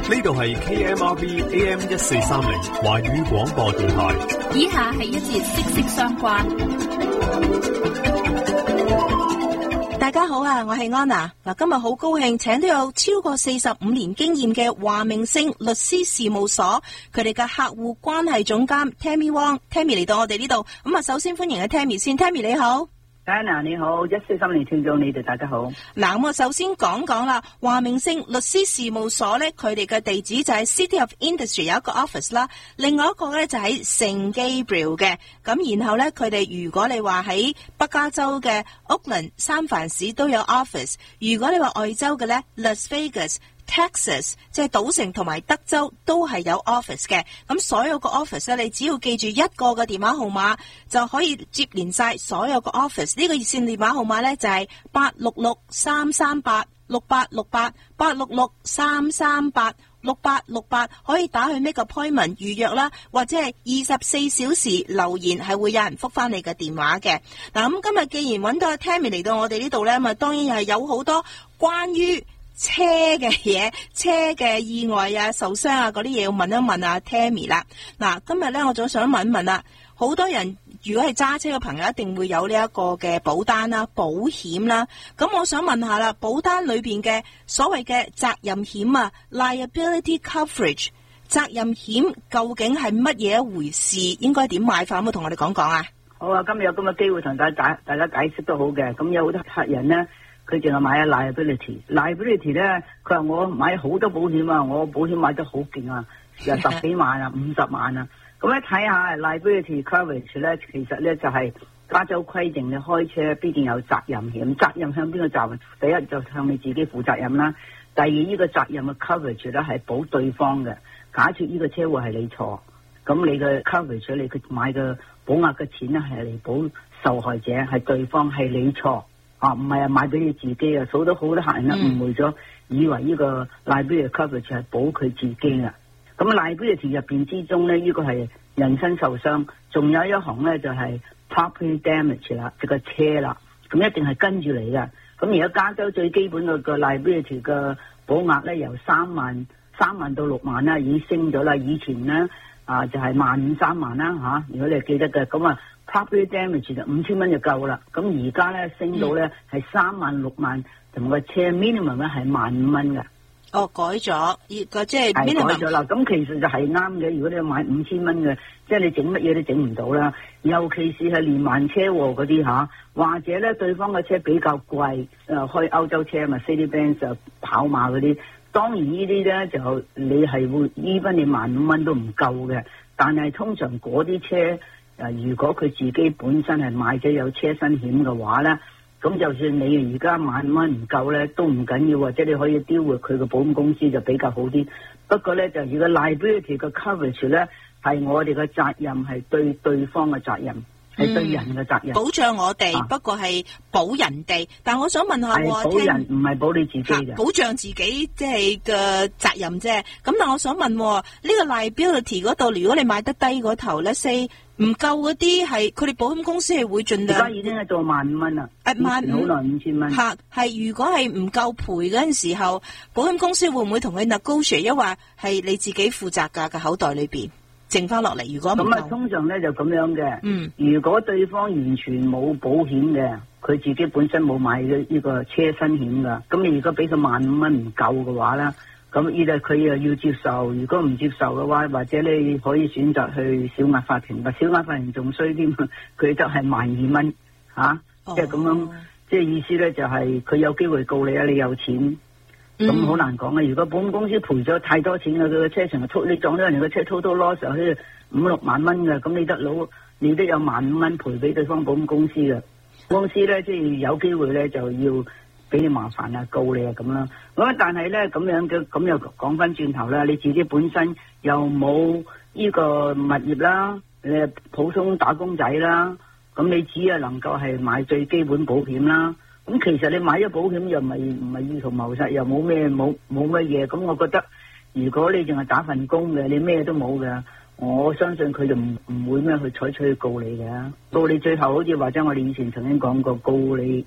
呢度係 KMRV AM 1430華語廣播電台。 以下係一節息息相關。大家好啊，我係安娜。今日好高興請到有超過45年經驗嘅華明星律師事務所佢哋嘅客戶關係總監 Tammy Wong。Tammy 嚟到我哋呢度，咁啊首先歡迎啊 Tammy 先。Tammy 你好。 Anna 你好，1430年聽眾你哋大家好。 嗱，咁我首先講啦，華明星律師事務所咧，佢哋嘅地址就係 City of Industry 有一個 office 啦，另外一個咧就喺聖 Gabriel 嘅。咁然後咧，佢哋如果你話喺北加州嘅 Oakland 三藩市都有 office， 如果你話外州嘅咧 Las Vegas、Texas 即係賭城同埋德州都係有 office 嘅。咁所有個 office 咧，你只要記住一個嘅電話號碼就可以接連晒所有個 office。呢個熱線電話號碼咧就係866-338-6868，866-338-6868，可以打去 make appointment 預約啦，或者係24小時留言，係會有人覆翻你嘅電話嘅。嗱，咁今日既然揾到阿 Tammy 嚟到我哋呢度咧，咁啊當然係有好多關於車嘅嘢，車嘅意外啊、受傷啊嗰啲嘢要問一問阿 Tammy 啦。嗱，今日咧我就想問一問啦，好多人如果係揸車嘅朋友一定會有呢一個嘅保單啦、保險啦。咁我想問下啦，保單裏邊嘅所謂嘅責任險啊 ，liability coverage， 責任險究竟係乜嘢一回事？應該點買法？可唔可以同我哋講講啊？ 好啊，今日有咁嘅機會同大家解釋都好嘅。咁有好多客人咧，佢淨係買啊 liability 咧，佢話我買好多保險啊，我保險買得好勁啊，有10幾萬啊、50萬啊。咁咧睇下 liability coverage 咧，其實咧就係加州規定，你開車必定有責任險。責任向邊個責任？第一就向你自己負責任啦。第二呢個責任嘅 coverage 咧係保對方嘅。假設呢個車禍係你錯，咁你嘅 coverage 你佢買嘅保額嘅錢咧係嚟保受害者，係對方係你錯啊，唔係買俾你自己啊。數到好多客人咧誤會咗，以為呢個 liability coverage 係保佢自己嘅。咁 liability 入邊之中咧，呢個係人身受傷，仲有一行咧就係 property damage 啦，即個車啦，咁一定係跟住嚟嘅。咁而家加州最基本嘅個 liability 嘅保額咧，由3萬到6萬啦，已經升咗啦。以前咧就係15000、3萬啦嚇，如果你係記得嘅。咁啊 property damage 就5000蚊就夠啦。咁而家咧升到咧係3萬、6萬，同埋個車 minimum 咧係15000蚊嘅。 哦，改咗，個即係改咗啦。咁其實就係啱嘅。如果你買5000蚊嘅，即係你整乜嘢都整唔到啦。尤其是係連環車禍嗰啲嚇，或者咧對方嘅車比較貴，開歐洲車嘛 ，Mercedes-Benz 跑馬嗰啲。當然呢啲咧就你係會even你15000蚊都唔夠嘅。但係通常嗰啲車如果佢自己本身係買咗有車身險嘅話咧。咁就算你而家15000蚊唔夠咧，都唔緊要，或者你可以丟回佢個保險公司就比較好啲。不過咧，就如果 liability 嘅 coverage 咧，係我哋嘅責任，係對方嘅責任，係對人嘅責任。 保障我哋，不過係保人哋。但我想問下， 係保人，唔係保你自己嘅。 保障自己即係嘅責任啫。咁但我想問呢個 liability 嗰度，如果你買得低嗰頭咧，say唔夠嗰啲係，佢哋保險公司係會盡量。 而家已經係做15000蚊啦，15000好耐5000蚊。 係如果係唔夠賠嗰陣時候，保險公司會唔會同佢 negotiate？因為係你自己負責㗎嘅口袋裏邊剩翻落嚟。如果唔夠， 咁通常咧就咁樣嘅。如果對方完全冇保險嘅，佢自己本身冇買呢個車身險㗎，咁你如果俾佢15000蚊唔夠嘅話咧，咁依度佢又要接受，如果唔接受嘅話，或者你可以選擇去小額法庭，小額法庭仲衰啲，佢就係12000蚊嚇，即係咁樣，即係意思咧就係佢有機會告你啊，你有錢，咁好難講啊。如果保險公司賠咗太多錢啊，佢個車成日你撞到人哋個車 total loss 好似5-6萬蚊嘅，咁你都有15000蚊賠俾對方保險公司嘅，公司咧即係有機會咧就要俾你麻煩啊，告你啊咁啦。咁但係咧咁又講翻轉頭啦，你自己本身又冇呢個物業啦，你係普通打工仔啦，咁你只係能夠係買最基本保險啦。咁其實你買咗保險又唔係意圖謀殺，又冇乜嘢。咁我覺得如果你淨係打份工嘅，你咩都冇嘅，我相信佢就唔會咩去採取去告你嘅。告你最後好似或者我哋以前曾經講過，告你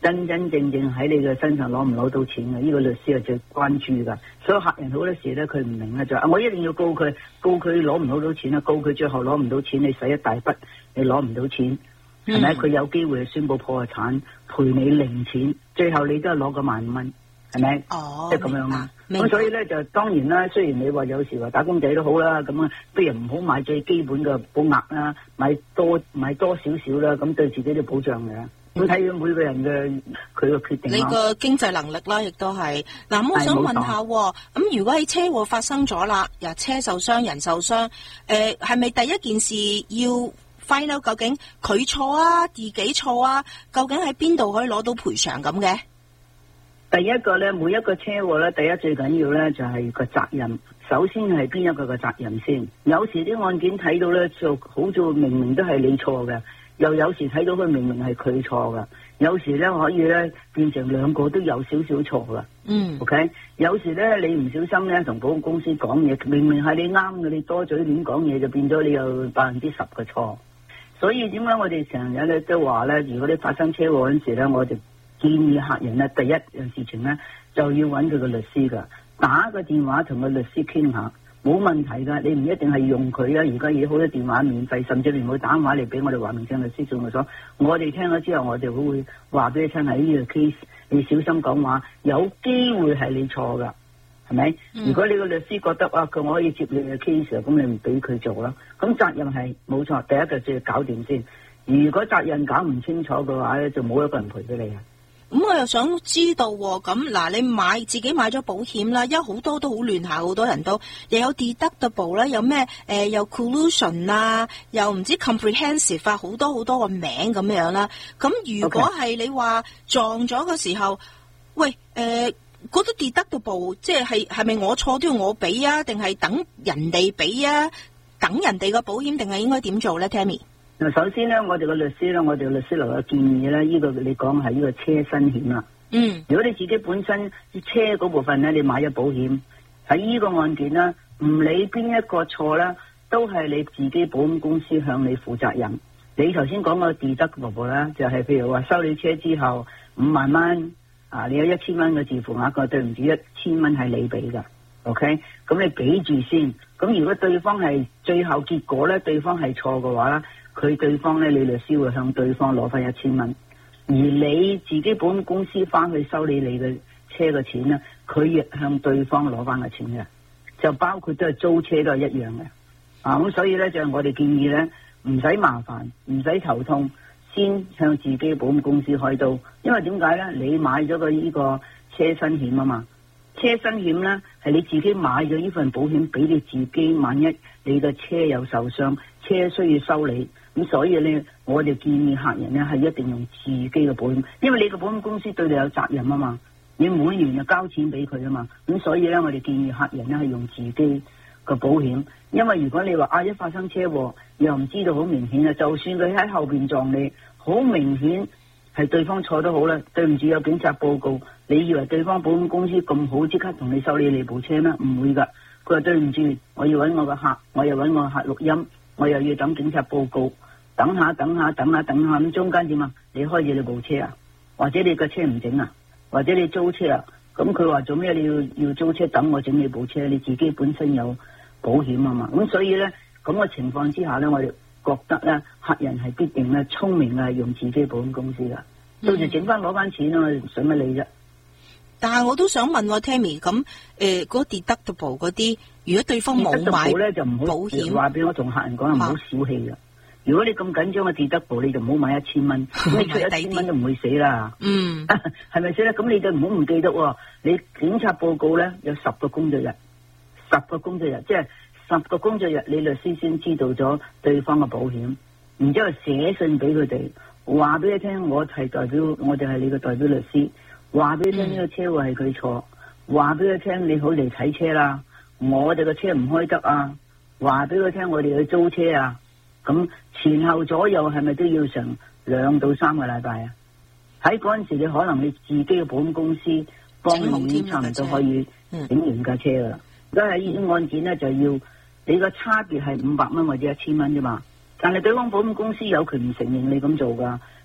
真真正正喺你嘅身上攞唔攞到錢嘅，呢個律師係最關注噶。所以客人好多時咧，佢唔明咧就我一定要告佢攞唔攞到錢啊，告佢最後攞唔到錢，你使一大筆，你攞唔到錢，係咪？佢有機會宣布破產，賠你零錢，最後你都係攞個15000，係咪？ 哦， 即係咁樣啦。咁所以咧就當然啦，雖然你話有時話打工仔都好啦，咁啊不如唔好買最基本嘅保額啦，買多少少啦，咁對自己都保障嘅。咁睇到每個人嘅佢嘅決定。 你個經濟能力啦，亦都係。嗱，我想問下，咁如果喺車禍發生咗啦，由車受傷，人受傷，係咪第一件事要 find out 究竟佢錯啊，自己錯啊？究竟喺邊度可以攞到賠償咁嘅？ 第一個咧，每一個車禍咧，第一最緊要咧就係個責任。首先係邊一個嘅責任先？有時啲案件睇到咧，就好似明明都係你錯嘅。又有時睇到佢明明係佢錯噶，有時咧可以咧變成兩個都有少少錯噶。OK， 有時咧你唔小心咧同保險公司講嘢，明明係你啱嘅，你多嘴亂講嘢就變咗你有10%嘅錯。所以點解我哋成日咧都話咧，如果你發生車禍嗰陣時咧，我哋建議客人咧第一樣事情咧就要揾佢個律師噶，打個電話同個律師傾下。冇問題㗎，你唔一定係用佢啊！而家有好多電話免費，甚至連佢打電話嚟俾我哋話明聽律師做咗，我哋聽咗之後，我哋會話俾你聽喺呢個 case，你小心講話，有機會係你錯㗎，係咪？如果你個律師覺得啊，佢可以接你嘅 case，咁你唔俾佢做啦。咁責任係冇錯，第一個就要搞掂先。如果責任搞唔清楚嘅話咧，就冇一個人賠俾你啊。 咁我又想知道咁嗱，你自己買咗保險啦，因為好多都好亂下，好多人都又有 deductible 啦，有咩有 collusion 啊，又唔知 comprehensive 啊，好多個名咁樣啦。咁如果係你話撞咗嘅時候，喂嗰啲 deductible 即係咪我錯都要我俾啊，定係等人哋俾啊，等人哋個保險，定係應該點做咧 Tammy？ 嗱，首先咧，我哋個律師咧，我哋律師樓嘅建議咧，呢個你講係呢個車身險啦。如果你自己本身車嗰部分咧，你買咗保險，喺呢個案件咧，唔理邊一個錯咧，都係你自己保險公司向你負責任。你頭先講個 deductible 咧，就係譬如話收你車之後5萬蚊啊，你有1000蚊嘅自付額，個對唔住1000蚊係你俾噶。OK， 咁你俾住先。咁如果對方係最後結果咧，對方係錯嘅話咧，對方咧，你律師會向對方攞翻1000蚊，而你自己保險公司翻去收你嘅車嘅錢咧，佢亦向對方攞翻個錢嘅，就包括都係租車都係一樣嘅。咁所以咧就我哋建議咧，唔使麻煩，唔使頭痛，先向自己保險公司開刀，因為點解咧？你買咗呢個車身險啊嘛。車身險咧係你自己買咗呢份保險俾你自己，萬一你嘅車有受傷，車需要修理，咁所以咧我哋建議客人咧係一定用自己嘅保險，因為你個保險公司對你有責任啊嘛，你每年就交錢俾佢啊嘛，咁所以咧我哋建議客人咧係用自己個保險，因為如果你話一發生車禍又唔知道好明顯啊，就算佢喺後邊撞你，好明顯係對方錯都好啦，對唔住有警察報告，你以為對方保險公司咁好，即刻同你修理你部車咩？唔會噶，佢話對唔住，我要揾我個客，我又揾我客錄音，我又要等警察報告，等下，咁中間點啊？你開住你部車啊？或者你個車唔整啊？或者你租車啊？咁佢話做咩你要租車等我整你部車？你自己本身有保險啊嘛，咁所以咧咁嘅情況之下咧，我哋覺得咧，客人係必定咧聰明嘅，用自己保險公司噶，到時整翻攞翻錢啊，使乜理啫？ 但係我都想問我 Tammy， 咁嗰 deductible 嗰啲，如果對方冇買咧，就唔好保險，話俾我同客人講，唔好小氣啊！如果你咁緊張嘅 deductible，你就唔好買1000蚊，咁你出1000蚊都唔會死啦。係咪先咧？咁你就唔好唔記得喎，你警察報告咧有10個工作日，10個工作日，即係10個工作日，你律師先知道咗對方嘅保險，然之後寫信俾佢哋，話俾你聽，我係代表，我哋係你嘅代表律師，話俾你聽呢個車禍係佢錯，話俾佢聽你好嚟睇車啦，我哋個車唔開得啊，話俾佢聽我哋去租車啊，咁前後左右係咪都要成2到3個禮拜啊？喺嗰陣時你可能你自己嘅保險公司幫你差唔多可以整完架車噶啦。而家喺呢啲案件咧就要你個差別係500蚊或者1000蚊啫嘛，但係對方保險公司有權唔承認你咁做噶，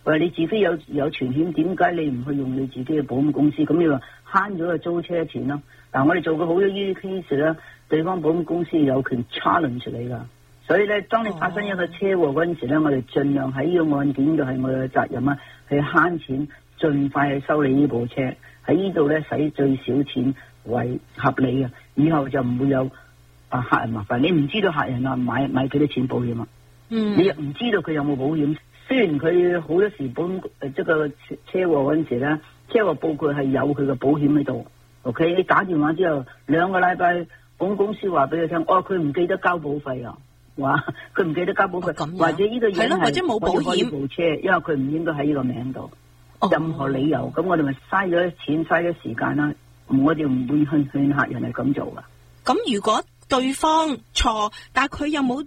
喂，你自己有全險，點解你唔去用你自己嘅保險公司？咁你話慳咗個租車錢咯。但我哋做過好多呢啲 case 咧，對方保險公司有權 challenge 你噶。所以咧，當你發生一個車禍嗰陣時咧，我哋盡量喺呢個案件就係我哋嘅責任啊，去慳錢，盡快去修理呢部車。喺呢度咧，使最少錢為合理嘅，以後就唔會有客人麻煩。你唔知道客人啊買幾多錢保險啊？你又唔知道佢有冇保險。雖然佢好多時即個車禍嗰陣時咧，車禍報告係有佢嘅保險喺度。OK， 你打電話之後2個禮拜，保險公司話俾佢聽，佢唔記得交保費啊，話佢唔記得交保費，或者呢個人係或者冇保險部車，因為佢唔應該喺呢個名度。任何理由，咁我哋咪嘥咗錢，嘥咗時間啦。我哋唔會勸客人係咁做噶。 咁如果對方錯，但係佢又冇